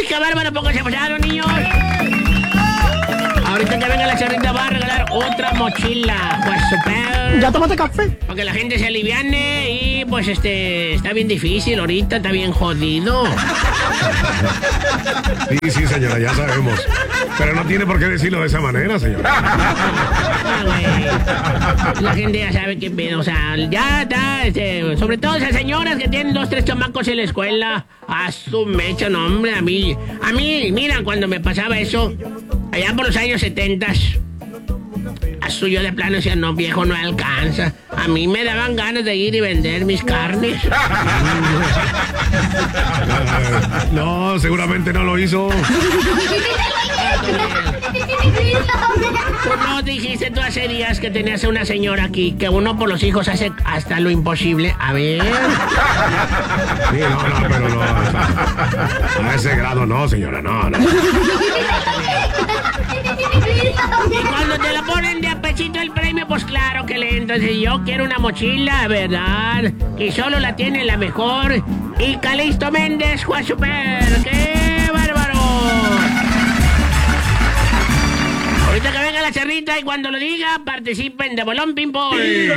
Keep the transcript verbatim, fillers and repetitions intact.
qué bárbaro, poco se pasaron, niños. Ahorita que venga la charrita va a regalar otra mochila. Pues super. ¿Ya tomaste café? Para que la gente se aliviane y pues este está bien difícil ahorita, está bien jodido. Sí, sí, señora, ya sabemos. Pero no tiene por qué decirlo de esa manera, señora. Ah, güey. La gente ya sabe qué pedo, o sea, ya está, este, sobre todo esas señoras que tienen dos, tres chamacos en la escuela. A su mecha, no, hombre, a mí, a mí, mira, cuando me pasaba eso, allá por los años setentas, a suyo de plano decía, no, viejo, no alcanza. A mí me daban ganas de ir y vender mis carnes. No, seguramente no lo hizo. Tú no dijiste tú hace días que tenías a una señora aquí, que uno por los hijos hace hasta lo imposible. A ver. Sí, no, no, pero no. A ese grado no, señora, no, no. Y cuando te lo ponen de a pechito el premio, pues claro que le entra. Entonces yo quiero una mochila, ¿verdad? Y solo la tiene la mejor. Y Calixto Méndez, Juan Super. ¡Qué bárbaro! Ahorita que venga la charrita y cuando lo diga, participen de Bolón Ping Pong.